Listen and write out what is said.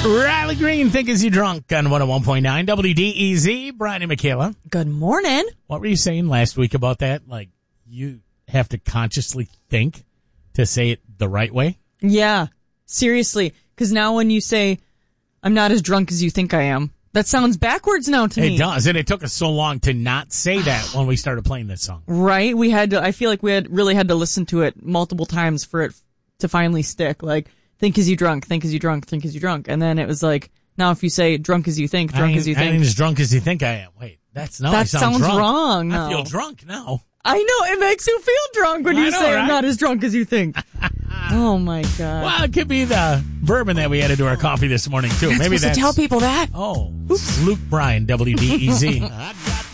Riley Green, Think Is You Drunk on 101.9 WDEZ. Brian and Michaela. Good morning. What were you saying last week about that? Like, you have to consciously think to say it the right way? Yeah, seriously. Because now when you say, I'm not as drunk as you think I am, that sounds backwards now to me. It does, and it took us so long to not say that when we started playing this song. Right? I feel like we really had to listen to it multiple times for it to finally stick. Like, think as you drunk, think as you drunk, think as you drunk. And then it was like, now if you say drunk as you think, drunk as you I ain't think. as drunk as you think I am. Wait, I sound sounds drunk. wrong. No. I feel drunk now. I know, it makes you feel drunk when you say right? I'm not as drunk as you think. Oh my God. Well, it could be the bourbon that we added to our coffee this morning, too. Maybe that's to tell people that. Oh, Luke Bryan, WDEZ.